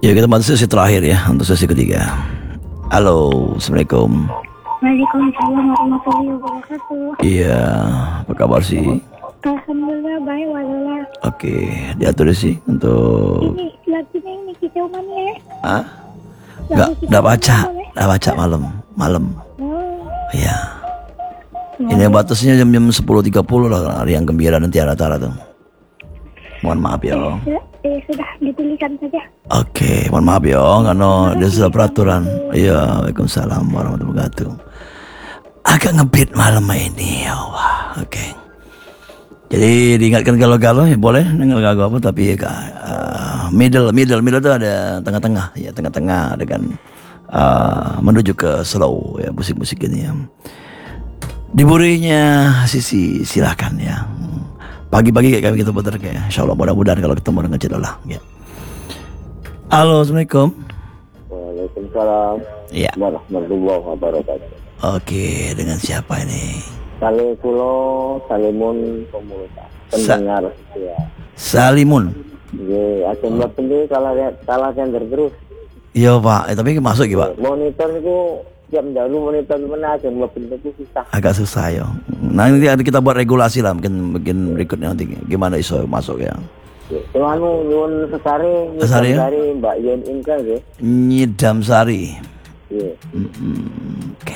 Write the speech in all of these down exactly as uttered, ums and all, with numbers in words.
Ya, kita masuk sesi terakhir ya untuk sesi ketiga. Halo, assalamualaikum. Waalaikumsalam warahmatullahi wabarakatuh. Iya, apa kabar sih? Alhamdulillah baik walala. Oke, diatur sih untuk. Ini lagunya ini kita mana? Ah? Nggak, nggak baca, nggak baca malam, malam. Oh. Iya. Ini batasnya jam-jam sepuluh tiga puluh lah, hari yang gembira nanti rata-rata tuh. Mohon maaf ya. Eh, eh sudah dipilihkan saja. Oke, mohon maaf ya, karena dia sudah peraturan. Iya, waalaikumsalam warahmatullahi wabarakatuh. Agak ngebit malam ini, ya Allah. Oke. Jadi diingatkan galau-galau ya boleh, dengar galau apa tapi ya uh, middle, middle, middle itu ada tengah-tengah, ya tengah-tengah dengan uh, menuju ke slow ya musik-musik ini ya. Diburinya sisi silakan ya. Pagi-pagi kayak kami kita putar kayak insyaallah mudah-mudahan kalau ketemu dengan cedolah ya. Halo, assalamualaikum. Waalaikumsalam. Iya. Warahmatullahi wabarakatuh. Oke, dengan siapa ini? Kali kulo Salimun Komunitas pendengar ya. Salimun. Iya, aku buat sendiri kalau salah tender terus. Iya Pak, eh, tapi masuk gitu Pak. Monitor itu jam dahulu monitor mana aja buat itu susah. Agak susah ya. Nah nanti kita buat regulasi lah, mungkin mungkin berikutnya nanti gimana iso masuk ya. Itu anu nyuwun sesari, Sesari ya? sesari Mbak Yen Inka ya. Nyidam Sari. Iya. Mm-mm, Oke.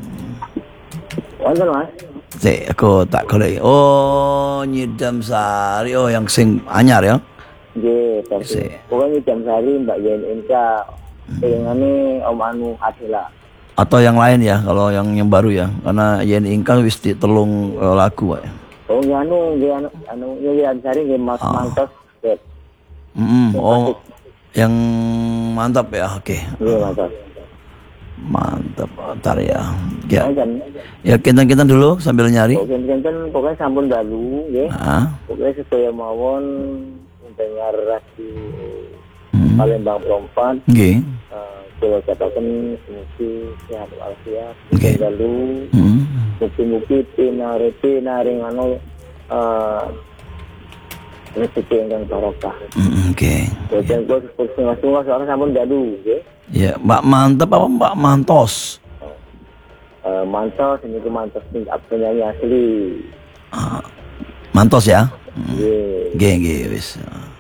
Wonten Mas. Sik, aku tak golek. Oh, Nyidam Sari. Oh, yang sing anyar ya. Nggih, tapi pokoknya jam sehari Mbak Yen Inka. Pengenane Om Anu Adila. Atau yang lain ya, kalau yang yang baru ya. Karena Yen Inka wis di telung uh, lagu Pak. Oh, nggih anu, nggih anu, anu nggih jam sehari nggih Mas Oh. Mantos. Nggih. Mm-mm, Oh, yang mantap ya. Oke. Nggih, Mantos. Mantap, ntar ya. Ya, Kan. ya kintan-kintan dulu sambil nyari. Pokoknya kinten pokoknya sampun dalu nggih. Ah, Pokoknya sedaya mawon dengar radio hmm. Palembang Perempat. Nggih. Eh, kula katakan semuanya sehat walafiat. Oke. Dalu Hmm. mugi-mugi pinare pinare anu eh rezeki ingkang barokah. Hmm, Oke. Boten kula setengah-setengah soalnya sampun dalu nggih. Ya, Mbak Mantap apa Mbak Mantos? Eh mantap ini ku mantap sing penyanyi asli. Ah, Mantos ya. Hmm. Nggih. Nggih, nggih wis.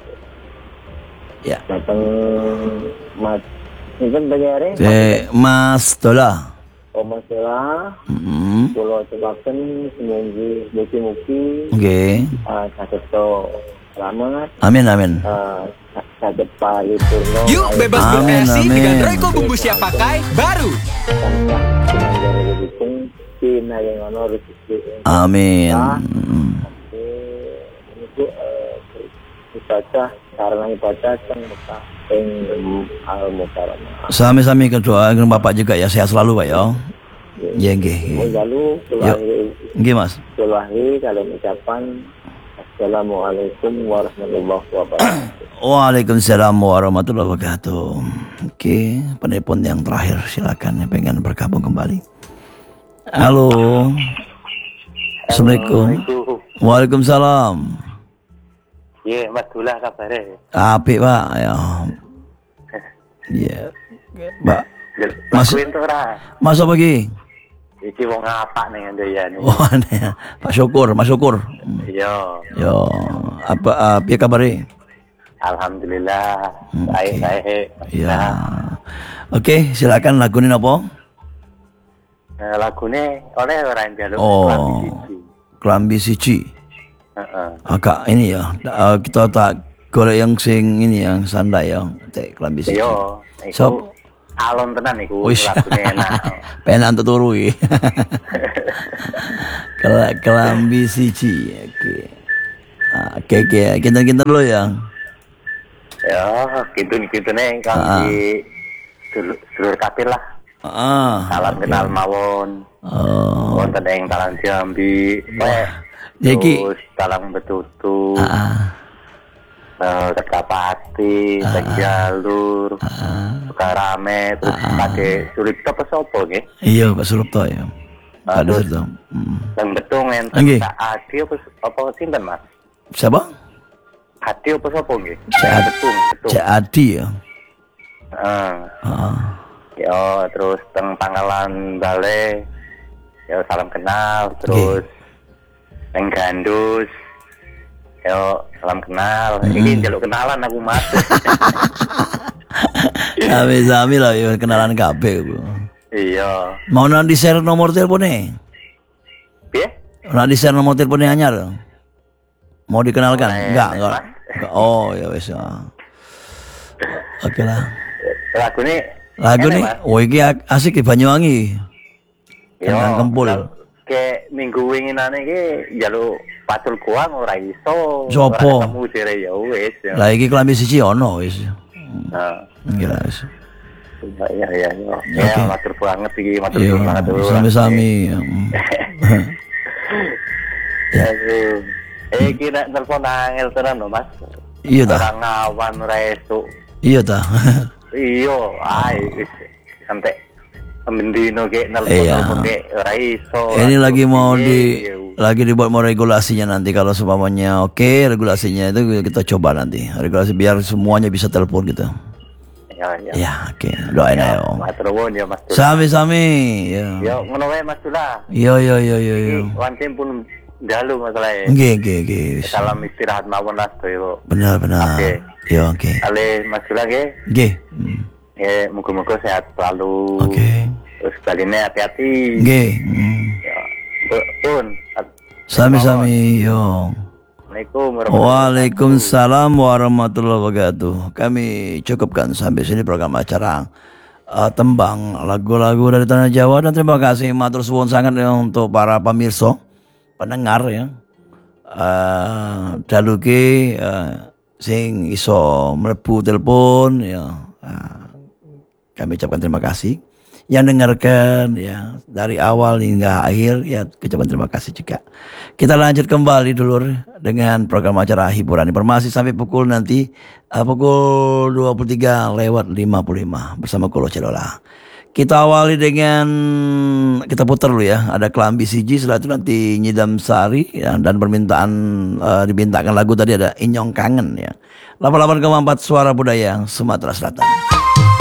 Ya. Datang Mas ini kan bayare Eh, Mas Dola. Omaselah Hmm. kula cepaken seminggu mugi-mugi Oke. eh saged to selamat Amin amin. eh saged paripurna. Yuk bebas Amin, berkreasi amin. dengan Royco bumbu siap pakai baru. tansah pinanggara dukung pinayangana rezeki. Amin. Ah. Hmm. Ini ku eh ibadah karena ibadah sang Mekah ing al-mukarramah. Sami-sami kedua dengan Bapak juga ya, sehat selalu Pak ya. Ya nggih. Mau nggih. lalu Yuk. Nggih Mas. Sulahi kalau ucapan Assalamualaikum warahmatullahi wabarakatuh. Waalaikumsalam warahmatullahi wabarakatuh. Oke, penelpon yang terakhir silakan yang pengen bergabung kembali. Halo. Assalamualaikum. Waalaikumsalam. Iya, Mas Dullah kabare. Apik Pak ya. Iya. Mbak. Mas- Mas itu ora. Mas apa lagi? Iki wong apa ning ndoyan. Wah, nih, Pak Syukur, Mas Syukur. Hmm. Iya, Yo, apa apa kabare? alhamdulillah. Hmm, Baik, oke. baik. Ya. Oke, silakan lagunin apa? Nah, lagune oleh orang jaluk Oh. Kelambi siji. Heeh. Agak ini ya, uh, kita tak golek yang sing ini yang sandai ya, cek kelambi siji. Iya, Sop. iku alon tenan iku Wis. lagune enak. Penak untuk turu iki. Kel- Kelambi siji. Oke. Ah, Oke oke, kinten-kinten dulu ya. Ya, gitu-gitu nih Ah. kang di dulur dulur kabeh lah. Ah. Salam oke. kenal mawon. Oh. Wonten ing Talang Jambi. Eh, Ya, iki- terus Talang Betutu. Ah. Eh, Kertapati, Tek Jalur, Ah. Sukarame, terus pakai Suripto apa sopo nggih? Iya, Pak Surupto ya. Ah, Ada terus- Surupto. Hmm. Yang betul enten Nggih. Kak Adi apa apa sinten Mas? Siapa? Adi apa sopo nggih? Cak Adi. Betul, betul. Cak Adi ya. Heeh. Heeh. Yo terus teng Pangkalan Bale. Yo salam kenal terus teng Gandus. Yo salam kenal. Iki njaluk kenalan aku Mas. Sami-sami lah ya kenalan kabeh ku. Iya. Mau nanti share nomor teleponnya? Piye? Nanti share nomor teleponnya anyar. Mau dikenalkan? Boleh, Enggak, Mas. enggak. Enggak. Oh, ya wis. ah. Oke lah. Lagu nih Lagu enak, nih, Mas. oh iki asik di Banyuwangi. Yo, Tentang Kempul. Kayak minggu winginane iki njaluk pacul kuang ora iso. Sopo? Ora ketemu jere ya wis. ya. Lah iki kelambi siji ono wis. Nah, Gila wis. ya ya ya. Oke. Ya, matur banget iki, matur Iya, banget. tuh. sami-sami. Ya, sih. Eh, kira telepon angel tenan lho, Mas. Iya ta. Orang ngawan ora esuk. Iya ta. Iya, ai wis sampai mendino ke nelpon Iya. nelpon ke ora iso. Ini lagi mau Iya, di iya. lagi dibuat mau regulasinya nanti kalau seumpamanya oke regulasinya itu kita coba nanti regulasi biar semuanya bisa telepon gitu. Ya, ya. Ya oke doain Ya, ayo. matur nuwun ya Mas. Dula. Sami-sami. Ya. Yo ngono wae Mas Dula. Yo yo yo yo yo. Iki wancen pun dalu masalahnya. Nggih nggih nggih. wis. Salam istirahat mawon Mas yo. Benar benar. Oke. Yo oke. Ale Mas Dula nggih. Nggih. Hmm. Ya, muga-muga sehat selalu. Oke. Terus baline hati-hati. Nggih. Hmm. Ya. Bu- Pun. Sami-sami yo. Assalamualaikum warahmatullahi Waalaikumsalam warahmatullahi wabarakatuh. Kami cukupkan sampai sini program acara uh, tembang lagu-lagu dari tanah Jawa dan terima kasih matur suwun sangat ya untuk para pemirsa pendengar ya. Uh, daluke uh, sing iso mlebu telepon ya. Uh, kami ucapkan terima kasih yang dengarkan ya dari awal hingga akhir ya ucapkan terima kasih juga. Kita lanjut kembali dulu dengan program acara hiburan informasi sampai pukul nanti uh, pukul dua puluh tiga lewat lima puluh lima bersama Kolo Celola. Kita awali dengan kita putar dulu ya. Ada Kelambi Siji, setelah itu nanti Nyidam Sari ya, dan permintaan uh, dimintakan lagu tadi ada Inyong Kangen ya. delapan puluh delapan koma empat Suara Budaya Sumatera Selatan.